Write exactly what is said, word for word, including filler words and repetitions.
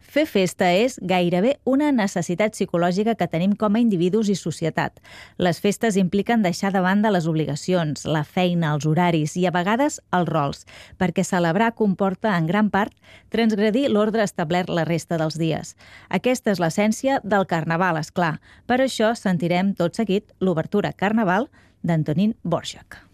Fer festa és gairebé una necessitat psicològica que tenim com a individus i societat. Les festes impliquen deixar de banda les obligacions, la feina, els horaris i, a vegades, els rols, perquè celebrar comporta, en gran part, transgredir l'ordre establert la resta dels dies. Aquesta és l'essència del Carnaval, és clar. Per això sentirem tot seguit l'obertura Carnaval d'Antonín Dvořák.